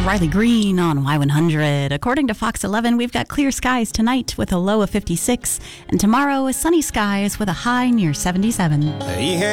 Riley Green on Y100. According to Fox 11, we've got clear skies tonight with a low of 56, and tomorrow is sunny skies with a high near 77.